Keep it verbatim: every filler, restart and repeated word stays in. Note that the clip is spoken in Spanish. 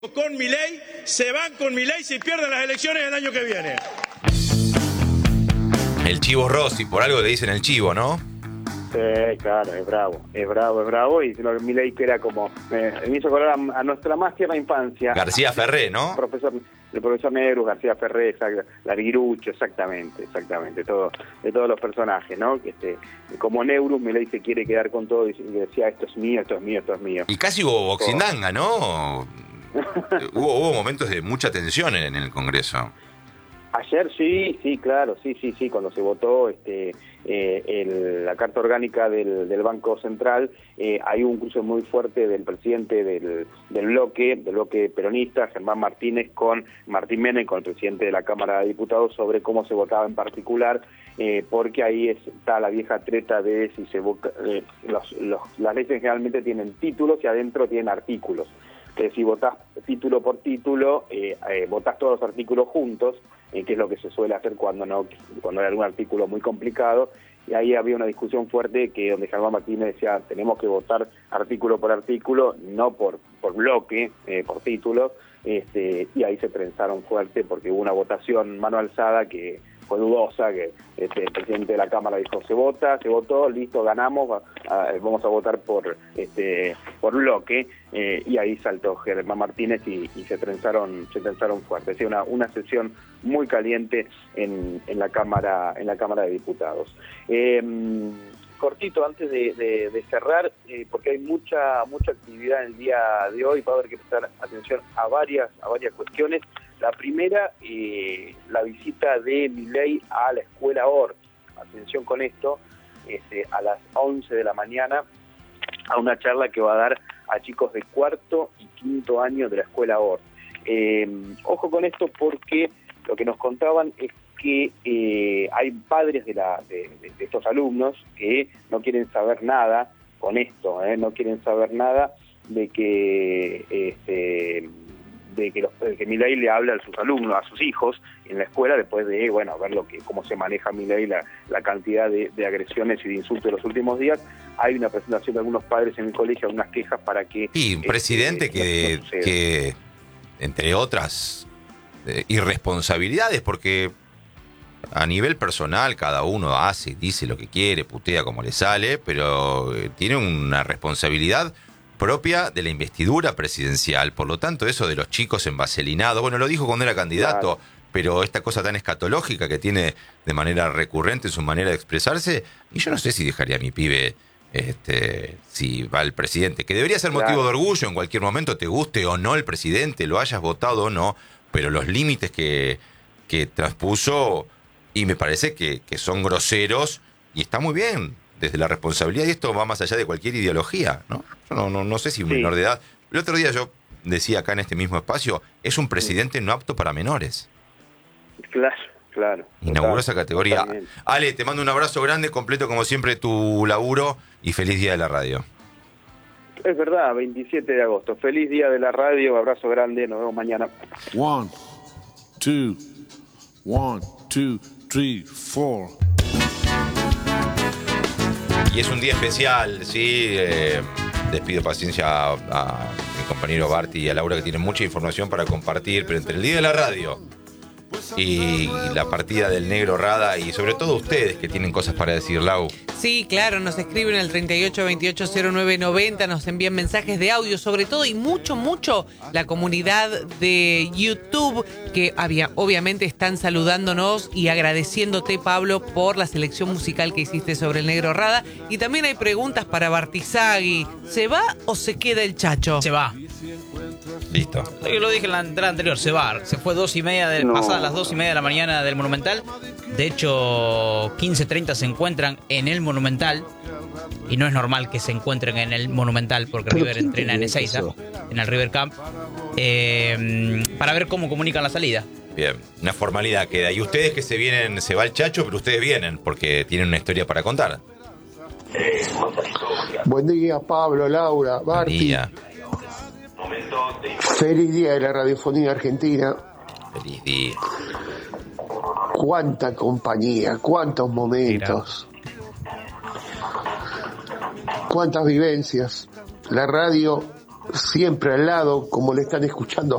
Con Milei, se van con Milei si pierden las elecciones el año que viene. El Chivo Rossi, por algo le dicen el Chivo, ¿no? Sí, claro, es bravo, es bravo, es bravo. Y lo que Milei que era como, eh, me hizo acordar a, a nuestra más tierna infancia. García Ferré, ¿no? El profesor, el profesor Negruz, García Ferré, exacto, Larguirucho, exactamente, exactamente, todo, de todos los personajes, ¿no? Que este, como Negruz, Milei se quiere quedar con todo y decía, esto es mío, esto es mío, esto es mío. Y casi hubo boxindanga, ¿no? hubo, hubo momentos de mucha tensión en, en el Congreso. Ayer sí, sí, claro, sí, sí, sí, cuando se votó este, eh, el, la Carta Orgánica del, del Banco Central, eh, hay un cruce muy fuerte del presidente del, del bloque, del bloque peronista, Germán Martínez, con Martín Menem, con el presidente de la Cámara de Diputados, sobre cómo se votaba en particular, eh, porque ahí está la vieja treta de si se vota, eh, los, los, las leyes generalmente tienen títulos y adentro tienen artículos. Que si votás título por título, eh, eh, votás todos los artículos juntos, eh, que es lo que se suele hacer cuando no cuando hay algún artículo muy complicado, y ahí había una discusión fuerte que donde Germán Martínez decía, tenemos que votar artículo por artículo, no por, por bloque, eh, por título, este, y ahí se trenzaron fuerte porque hubo una votación mano alzada que fue dudosa, que este, el presidente de la Cámara dijo, se vota, se votó, listo, ganamos, a, a, vamos a votar por este por bloque, eh, y ahí saltó Germán Martínez y, y se trenzaron se trenzaron fuerte. Es decir, una, una sesión muy caliente en, en la Cámara en la Cámara de Diputados. Eh, cortito, antes de, de, de cerrar, eh, porque hay mucha mucha actividad en el día de hoy, va a haber que prestar atención a varias a varias cuestiones. La primera, eh, la visita de Milei a la escuela Ort. Atención con esto, este, a las once de la mañana, a una charla que va a dar a chicos de cuarto y quinto año de la escuela Ort. Eh, ojo con esto porque lo que nos contaban es que eh, hay padres de, la, de, de, de estos alumnos que no quieren saber nada con esto, eh, no quieren saber nada de que... Este, de que, los, de que Milei le habla a sus alumnos, a sus hijos, en la escuela, después de, bueno, ver lo que cómo se maneja Milei, la, la cantidad de, de agresiones y de insultos de los últimos días. Hay una presentación de algunos padres en el colegio, algunas quejas para que... Y un presidente este, que, no, no que, entre otras eh, irresponsabilidades, porque a nivel personal cada uno hace, dice lo que quiere, putea como le sale, pero eh, tiene una responsabilidad propia de la investidura presidencial. Por lo tanto, eso de los chicos envaselinados, bueno, lo dijo cuando era candidato, claro, pero esta cosa tan escatológica que tiene de manera recurrente su manera de expresarse, y yo no sé si dejaría a mi pibe este, si va el presidente, que debería ser motivo, claro, de orgullo en cualquier momento, te guste o no el presidente, lo hayas votado o no, pero los límites que, que transpuso, y me parece que, que son groseros, y está muy bien, desde la responsabilidad, y esto va más allá de cualquier ideología, ¿no? Yo no, no, no sé si un sí. menor de edad. El otro día yo decía acá en este mismo espacio, es un presidente sí. no apto para menores. Claro, claro. Inauguró esa categoría. Totalmente. Ale, te mando un abrazo grande, completo como siempre tu laburo, y feliz día de la radio. Es verdad, veintisiete de agosto. Feliz día de la radio, abrazo grande, nos vemos mañana. One, two, one, two, three, four. Y es un día especial, sí. Eh, les pido paciencia a, a mi compañero Barty y a Laura, que tienen mucha información para compartir, pero entre el día de la radio y la partida del Negro Rada, y sobre todo ustedes que tienen cosas para decir, Lau. Sí, claro, nos escriben al treinta y ocho veintiocho cero nueve noventa, nos envían mensajes de audio, sobre todo, y mucho, mucho la comunidad de YouTube, que había, obviamente están saludándonos y agradeciéndote, Pablo, por la selección musical que hiciste sobre el Negro Rada. Y también hay preguntas para Bartizagui. ¿Se va o se queda el Chacho? Se va. Listo. Yo lo dije en la entrada anterior, se va. Se fue dos y media de, no. pasadas las dos y media de la mañana del Monumental. De hecho, quince treinta se encuentran en el Monumental. Y no es normal que se encuentren en el Monumental, porque River entrena en Ezeiza, en el River Camp, eh, para ver cómo comunican la salida. Bien, una formalidad queda. Y ustedes que se vienen, se va el Chacho, pero ustedes vienen, porque tienen una historia para contar. Buen día, Pablo, Laura, Barty. Buen día. Feliz día de la radiofonía argentina. Feliz día. Cuánta compañía, cuántos momentos, cuántas vivencias. La radio siempre al lado, como le están escuchando